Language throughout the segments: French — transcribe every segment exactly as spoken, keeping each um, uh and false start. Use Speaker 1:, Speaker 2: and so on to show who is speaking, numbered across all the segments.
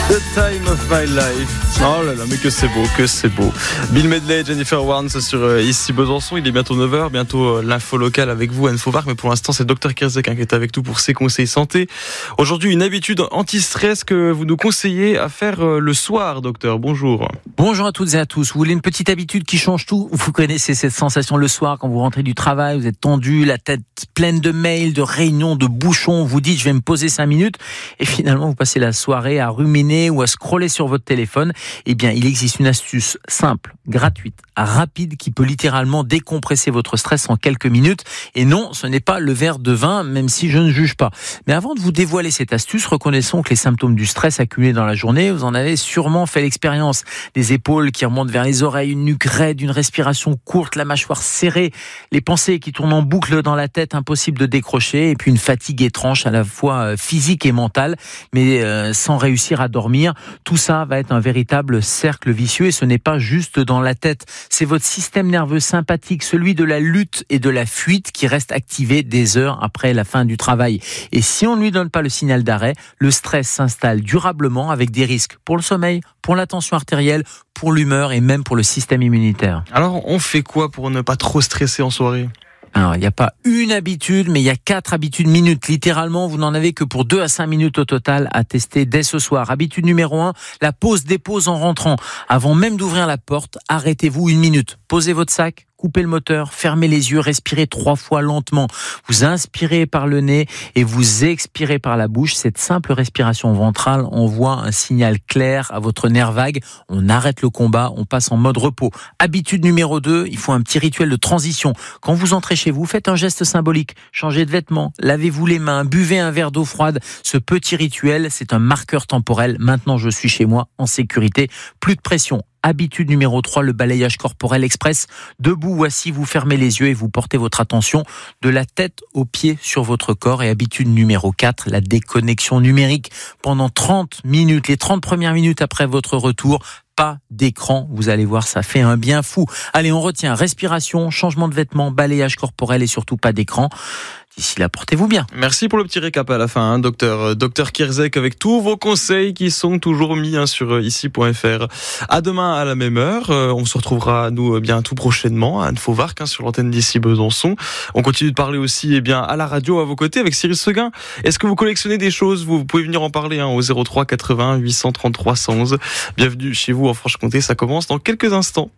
Speaker 1: The Time of My Life. Oh là là, mais que c'est beau, que c'est beau. Bill Medley, Jennifer Warnes sur euh, Ici Besançon. Il est bientôt neuf heures, bientôt euh, l'info locale avec vous, Anne Fauvard. Mais pour l'instant, c'est docteur Kirzek hein, qui est avec nous pour ses conseils santé. Aujourd'hui, une habitude anti-stress que vous nous conseillez à faire euh, le soir, docteur. Bonjour.
Speaker 2: Bonjour à toutes et à tous. Vous voulez une petite habitude qui change tout ? Vous connaissez cette sensation le soir quand vous rentrez du travail, vous êtes tendu, la tête pleine de mails, de réunions, de bouchons. Vous dites, je vais me poser cinq minutes. Et finalement, vous passez la soirée à ruminer ou à scroller sur votre téléphone. Eh bien, il existe une astuce simple, gratuite, rapide, qui peut littéralement décompresser votre stress en quelques minutes. Et non, ce n'est pas le verre de vin, même si je ne juge pas. Mais avant de vous dévoiler cette astuce, reconnaissons que les symptômes du stress accumulés dans la journée, vous en avez sûrement fait l'expérience. Des épaules qui remontent vers les oreilles, une nuque raide, une respiration courte, la mâchoire serrée, les pensées qui tournent en boucle dans la tête, impossible de décrocher, et puis une fatigue étrange à la fois physique et mentale, mais euh, sans réussir à dormir. Tout ça va être un véritable cercle vicieux, et ce n'est pas juste dans la tête. C'est votre système nerveux sympathique, celui de la lutte et de la fuite, qui reste activé des heures après la fin du travail. Et si on ne lui donne pas le signal d'arrêt, le stress s'installe durablement avec des risques pour le sommeil, pour la tension artérielle, pour l'humeur et même pour le système immunitaire.
Speaker 1: Alors, on fait quoi pour ne pas trop stresser en soirée ?
Speaker 2: Alors, il n'y a pas une habitude, mais il y a quatre habitudes minutes. Littéralement, vous n'en avez que pour deux à cinq minutes au total à tester dès ce soir. Habitude numéro un, la pause-dépose en rentrant. Avant même d'ouvrir la porte, arrêtez-vous une minute. Posez votre sac, coupez le moteur, fermez les yeux, respirez trois fois lentement. Vous inspirez par le nez et vous expirez par la bouche. Cette simple respiration ventrale envoie un signal clair à votre nerf vague. On arrête le combat, on passe en mode repos. Habitude numéro deux, il faut un petit rituel de transition. Quand vous entrez chez vous, faites un geste symbolique. Changez de vêtements, lavez-vous les mains, buvez un verre d'eau froide. Ce petit rituel, c'est un marqueur temporel. Maintenant, je suis chez moi, en sécurité. Plus de pression. Habitude numéro trois, le balayage corporel express. Debout ou assis, vous fermez les yeux et vous portez votre attention de la tête aux pieds sur votre corps. Et habitude numéro quatre, la déconnexion numérique. Pendant trente minutes, les trente premières minutes après votre retour, pas d'écran, vous allez voir, ça fait un bien fou. Allez, on retient respiration, changement de vêtements, balayage corporel et surtout pas d'écran. D'ici là, portez-vous bien.
Speaker 1: Merci pour le petit récap à la fin, hein, docteur. Docteur Kirzek, avec tous vos conseils qui sont toujours mis hein, sur ici point f r. À demain à la même heure. Euh, on se retrouvera, nous, bien tout prochainement, à Anne Fauvard, hein, sur l'antenne d'Ici Besançon. On continue de parler aussi eh bien, à la radio, à vos côtés, avec Cyril Seguin. Est-ce que vous collectionnez des choses ? vous, vous pouvez venir en parler hein, au zéro trois quatre-vingts huit cent trente-trois cent onze. Bienvenue chez vous en Franche-Comté. Ça commence dans quelques instants.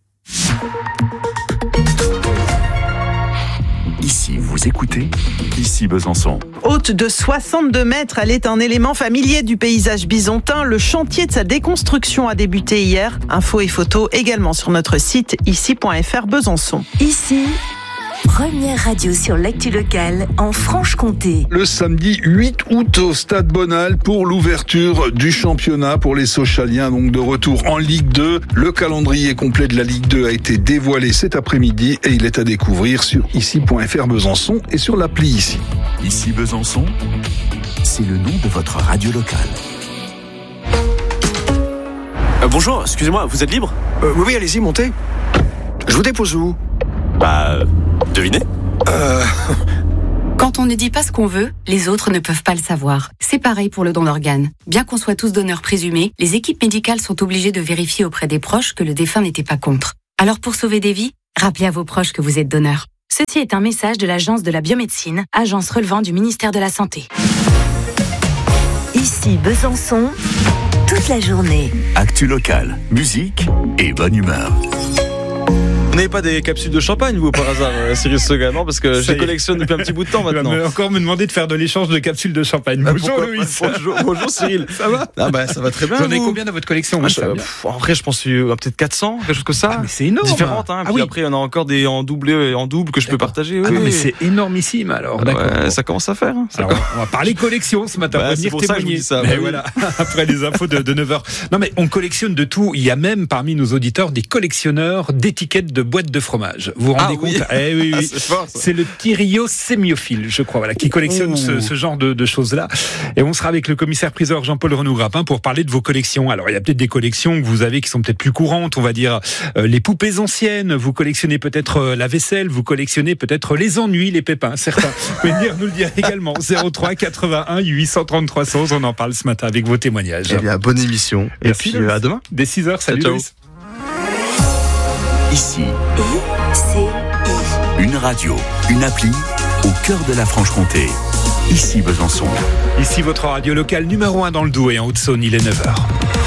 Speaker 3: Ici, vous écoutez Ici Besançon.
Speaker 4: Haute de soixante-deux mètres, elle est un élément familier du paysage bisontin. Le chantier de sa déconstruction a débuté hier. Infos et photos également sur notre site ici point f r Besançon.
Speaker 5: Ici, première radio sur l'actu locale en Franche-Comté.
Speaker 6: Le samedi huit août au Stade Bonal pour l'ouverture du championnat pour les Sochaliens, donc de retour en Ligue deux. Le calendrier complet de la Ligue deux a été dévoilé cet après-midi et il est à découvrir sur ici point f r Besançon et sur l'appli Ici.
Speaker 3: Ici Besançon, c'est le nom de votre radio locale.
Speaker 7: Euh, bonjour, excusez-moi, vous êtes libre ?
Speaker 8: euh, Oui, oui, allez-y, montez. Je vous dépose où ?
Speaker 7: Bah, euh, devinez.
Speaker 8: Euh...
Speaker 9: Quand on ne dit pas ce qu'on veut, les autres ne peuvent pas le savoir. C'est pareil pour le don d'organes. Bien qu'on soit tous donneurs présumés, les équipes médicales sont obligées de vérifier auprès des proches que le défunt n'était pas contre. Alors pour sauver des vies, rappelez à vos proches que vous êtes donneur. Ceci est un message de l'Agence de la biomédecine, agence relevant du ministère de la Santé.
Speaker 5: Ici Besançon, toute la journée.
Speaker 3: Actu locale, musique et bonne humeur.
Speaker 1: Vous n'avez pas des capsules de champagne, vous, par hasard, Cyril Seguin, non ? Parce que je les collectionne depuis un petit bout de temps maintenant.
Speaker 10: Il va encore me demander de faire de l'échange de capsules de champagne.
Speaker 1: Ah,
Speaker 10: bonjour Louis.
Speaker 1: Bonjour, bonjour Cyril.
Speaker 10: Ça va ?
Speaker 1: Ah bah ça va très bien.
Speaker 10: Vous en avez combien dans votre collection ?
Speaker 1: ah, je, pff, En vrai, je pense euh, peut-être quatre cents, quelque chose comme ça.
Speaker 10: Ah, mais c'est énorme.
Speaker 1: Différentes, hein.
Speaker 10: Ah,
Speaker 1: Puis
Speaker 10: oui.
Speaker 1: après, il y en a encore des en double et en double que je peux partager.
Speaker 10: Ah
Speaker 1: oui.
Speaker 10: non, mais c'est énormissime alors. D'accord.
Speaker 1: Ouais, ça commence à faire. Hein. Ça
Speaker 10: alors,
Speaker 1: commence...
Speaker 10: on va parler collection ce matin.
Speaker 1: Bah,
Speaker 10: on va
Speaker 1: venir
Speaker 10: venir témoigner.
Speaker 1: Ça,
Speaker 10: mais
Speaker 1: bah,
Speaker 10: voilà. Après les infos de, de neuf heures. Non mais on collectionne de tout. Il y a même parmi nos auditeurs des collectionneurs d'étiquettes de boîte de fromage. Vous vous rendez
Speaker 1: Ah,
Speaker 10: compte
Speaker 1: oui.
Speaker 10: Eh oui, oui.
Speaker 1: Ah, c'est fort, ça.
Speaker 10: C'est le Thiriot sémiophile, je crois, voilà, qui collectionne ce, ce genre de, de choses-là. Et on sera avec le commissaire-priseur Jean-Paul Renaud-Grappin pour parler de vos collections. Alors, il y a peut-être des collections que vous avez qui sont peut-être plus courantes, on va dire euh, les poupées anciennes, vous collectionnez peut-être euh, la vaisselle, vous collectionnez peut-être les ennuis, les pépins, certains. Vous pouvez venir nous le dire également. zéro trois quatre-vingt-un huit cent trente trois cents, on en parle ce matin avec vos témoignages.
Speaker 1: Eh bien, bonne émission. Et
Speaker 10: Merci,
Speaker 1: puis, euh, à demain.
Speaker 10: Dès six heures, salut
Speaker 1: Ciao, ciao.
Speaker 10: Loïs.
Speaker 3: Ici,
Speaker 5: I C I.
Speaker 3: une radio, une appli au cœur de la Franche-Comté. Ici Besançon.
Speaker 10: Ici votre radio locale numéro un dans le Doubs et en Haute-Saône, il est neuf heures.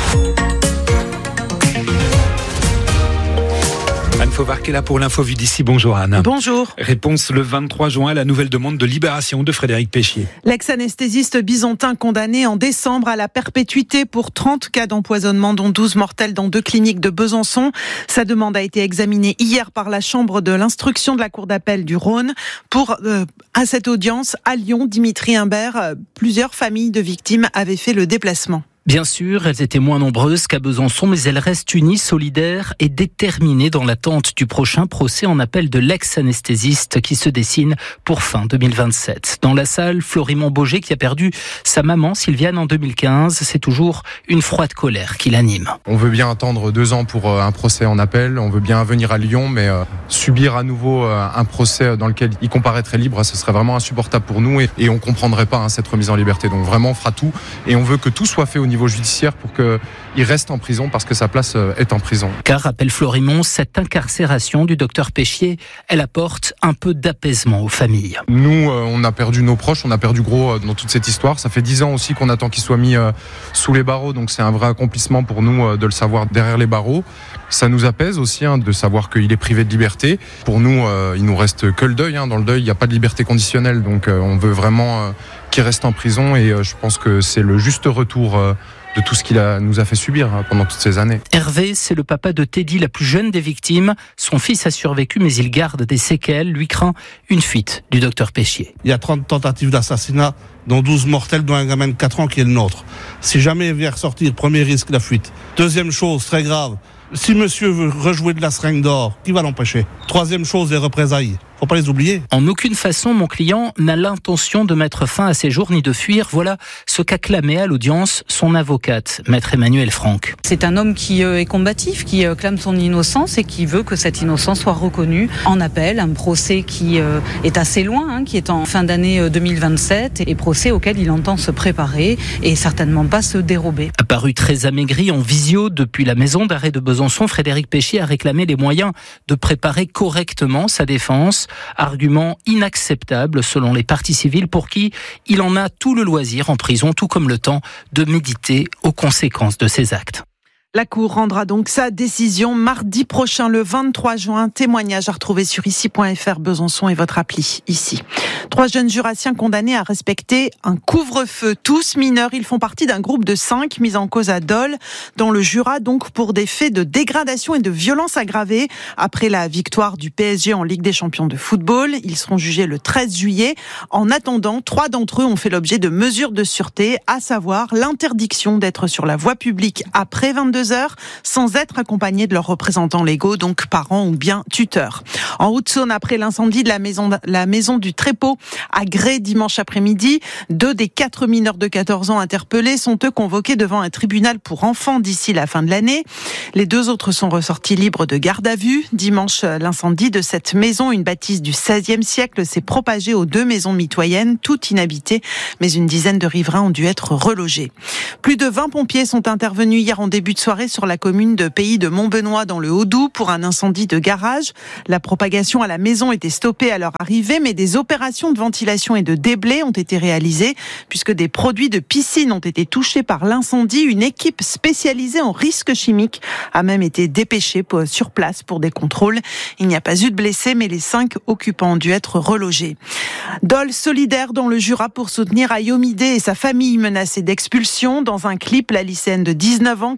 Speaker 10: Anne Fauvard qui est là pour l'info vue d'ici. Bonjour Anne.
Speaker 4: Bonjour.
Speaker 10: Réponse le vingt-trois juin à la nouvelle demande de libération de Frédéric Péchier.
Speaker 4: L'ex-anesthésiste bisontin condamné en décembre à la perpétuité pour trente cas d'empoisonnement, dont douze mortels dans deux cliniques de Besançon. Sa demande a été examinée hier par la chambre de l'instruction de la cour d'appel du Rhône. Pour, euh, à cette audience, à Lyon, Dimitri Imbert, euh, plusieurs familles de victimes avaient fait le déplacement.
Speaker 2: Bien sûr, elles étaient moins nombreuses qu'à Besançon, mais elles restent unies, solidaires et déterminées dans l'attente du prochain procès en appel de l'ex-anesthésiste qui se dessine pour fin deux mille vingt-sept. Dans la salle, Florimond Bauger, qui a perdu sa maman Sylviane en deux mille quinze, c'est toujours une froide colère qui l'anime.
Speaker 11: On veut bien attendre deux ans pour un procès en appel, on veut bien venir à Lyon, mais euh, subir à nouveau euh, un procès dans lequel il comparaîtrait libre, ce serait vraiment insupportable pour nous et, et on comprendrait pas hein, cette remise en liberté. Donc vraiment, on fera tout et on veut que tout soit fait au niveau judiciaire pour qu'il reste en prison parce que sa place est en prison.
Speaker 2: Car, rappelle Florimond, cette incarcération du docteur Péchier, elle apporte un peu d'apaisement aux familles.
Speaker 11: Nous, on a perdu nos proches, on a perdu gros dans toute cette histoire. Ça fait dix ans aussi qu'on attend qu'il soit mis sous les barreaux, donc c'est un vrai accomplissement pour nous de le savoir derrière les barreaux. Ça nous apaise aussi hein, de savoir qu'il est privé de liberté. Pour nous, euh, il nous reste que le deuil. Hein. Dans le deuil, il n'y a pas de liberté conditionnelle, donc euh, on veut vraiment euh, qu'il reste en prison et euh, je pense que c'est le juste retour euh, de tout ce qu'il a, nous a fait subir hein, pendant toutes ces années.
Speaker 2: Hervé, c'est le papa de Teddy, la plus jeune des victimes. Son fils a survécu, mais il garde des séquelles. Lui craint une fuite du docteur Péchier.
Speaker 12: Il y a trente tentatives d'assassinat, dont douze mortels, dont un gamin de quatre ans qui est le nôtre. Si jamais il vient ressortir, premier risque, la fuite. Deuxième chose, très grave, si monsieur veut rejouer de la seringue d'or, qui va l'empêcher? Troisième chose, les représailles. Faut pas les oublier.
Speaker 2: En aucune façon, mon client n'a l'intention de mettre fin à ses jours ni de fuir. Voilà ce qu'a clamé à l'audience son avocate, maître Emmanuel Franck.
Speaker 13: C'est un homme qui est combatif, qui clame son innocence et qui veut que cette innocence soit reconnue en appel. Un procès qui est assez loin, hein, qui est en fin d'année deux mille vingt-sept et procès auquel il entend se préparer et certainement pas se dérober.
Speaker 2: Apparu très amaigri en visio depuis la maison d'arrêt de Besançon, Frédéric Péchier a réclamé les moyens de préparer correctement sa défense. Argument inacceptable selon les parties civiles pour qui il en a tout le loisir en prison, tout comme le temps de méditer aux conséquences de ses actes.
Speaker 4: La Cour rendra donc sa décision mardi prochain, le vingt-trois juin. Témoignage à retrouver sur ici point f r, Besançon et votre appli ici. Trois jeunes jurassiens condamnés à respecter un couvre-feu. Tous mineurs, ils font partie d'un groupe de cinq mis en cause à Dole, dans le Jura, donc pour des faits de dégradation et de violence aggravée. Après la victoire du P S G en Ligue des Champions de football, ils seront jugés le treize juillet. En attendant, trois d'entre eux ont fait l'objet de mesures de sûreté, à savoir l'interdiction d'être sur la voie publique après vingt-deux heures sans être accompagnés de leurs représentants légaux, donc parents ou bien tuteurs. En Haute-Saône, après l'incendie de la maison, la maison du Trépeau à Grès dimanche après-midi, deux des quatre mineurs de quatorze ans interpellés sont eux convoqués devant un tribunal pour enfants d'ici la fin de l'année. Les deux autres sont ressortis libres de garde à vue. Dimanche, l'incendie de cette maison, une bâtisse du seizième siècle, s'est propagé aux deux maisons mitoyennes, toutes inhabitées, mais une dizaine de riverains ont dû être relogés. Plus de vingt pompiers sont intervenus hier en début de soirée sur la commune de Pays de Montbenoît dans le Haut-Doubs pour un incendie de garage. La propagation à la maison était stoppée à leur arrivée, mais des opérations de ventilation et de déblai ont été réalisées puisque des produits de piscine ont été touchés par l'incendie. Une équipe spécialisée en risques chimiques a même été dépêchée sur place pour des contrôles. Il n'y a pas eu de blessés, mais les cinq occupants ont dû être relogés. Dole solidaire dans le Jura pour soutenir Ayomide et sa famille menacée d'expulsion. Dans un clip, la lycéenne de dix-neuf ans qui a fui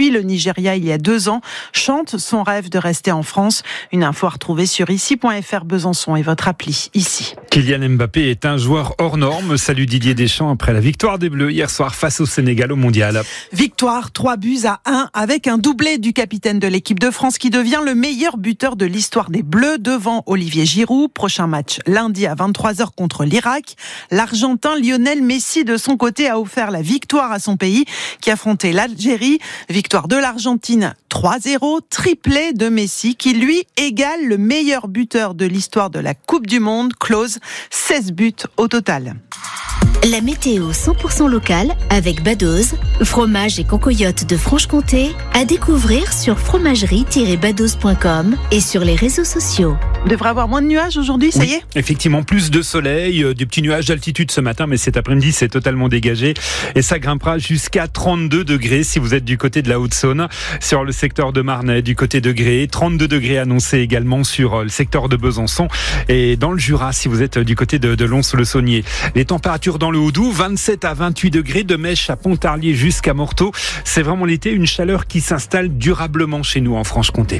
Speaker 4: fui le Nigeria il y a deux ans, chante son rêve de rester en France. Une info à retrouver sur ici point f r. Besançon et votre appli ici.
Speaker 10: Kylian Mbappé est un joueur hors norme. Salut Didier Deschamps après la victoire des Bleus hier soir face au Sénégal au Mondial.
Speaker 4: Victoire, trois buts à un avec un doublé du capitaine de l'équipe de France qui devient le meilleur buteur de l'histoire des Bleus devant Olivier Giroud. Prochain match lundi à vingt-trois heures contre l'Irak. L'Argentin Lionel Messi de son côté a offert la victoire à son pays qui affrontait l'Algérie. Victoire de l'Argentine trois zéro, triplé de Messi qui lui égale le meilleur buteur de l'histoire de la Coupe du Monde, close seize buts au total.
Speaker 5: La météo cent pour cent locale avec Badoz, fromage et cancoyote de Franche-Comté, à découvrir sur fromagerie tiret badoz point com et sur les réseaux sociaux.
Speaker 4: On devrait avoir moins de nuages aujourd'hui, ça
Speaker 10: oui,
Speaker 4: y est ?
Speaker 10: Effectivement, plus de soleil, euh, des petits nuages d'altitude ce matin, mais cet après-midi, c'est totalement dégagé et ça grimpera jusqu'à trente-deux degrés si vous êtes du côté de la Haute-Saône, sur le secteur de Marnay, du côté de Gré, trente-deux degrés annoncés également sur le secteur de Besançon et dans le Jura si vous êtes du côté de, de Lons-le-Saunier. Les températures dans le Haut-Doubs, vingt-sept à vingt-huit degrés, de Mèche à Pontarlier jusqu'à Morteau. C'est vraiment l'été, une chaleur qui s'installe durablement chez nous en Franche-Comté.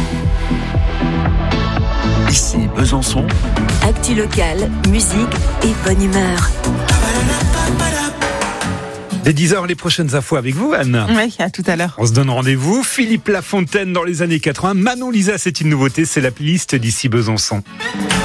Speaker 3: Ici Besançon.
Speaker 5: Actu locale, musique et bonne humeur.
Speaker 10: Dès dix heures, les prochaines infos avec vous, Anne.
Speaker 4: Oui, à tout à l'heure.
Speaker 10: On se donne rendez-vous. Philippe Lafontaine dans les années quatre-vingts. Manon Lisa, c'est une nouveauté, c'est la playlist d'ici Besançon.